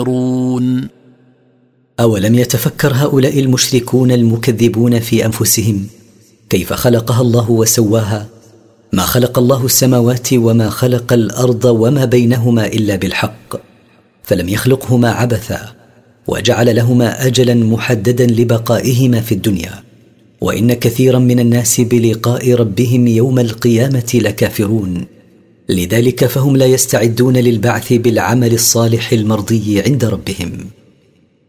أولم يتفكر هؤلاء المشركون المكذبون في أنفسهم كيف خلقها الله وسواها؟ ما خلق الله السماوات وما خلق الأرض وما بينهما إلا بالحق، فلم يخلقهما عبثا، وجعل لهما أجلا محددا لبقائهما في الدنيا. وإن كثيرا من الناس بلقاء ربهم يوم القيامة لكافرون، لذلك فهم لا يستعدون للبعث بالعمل الصالح المرضي عند ربهم.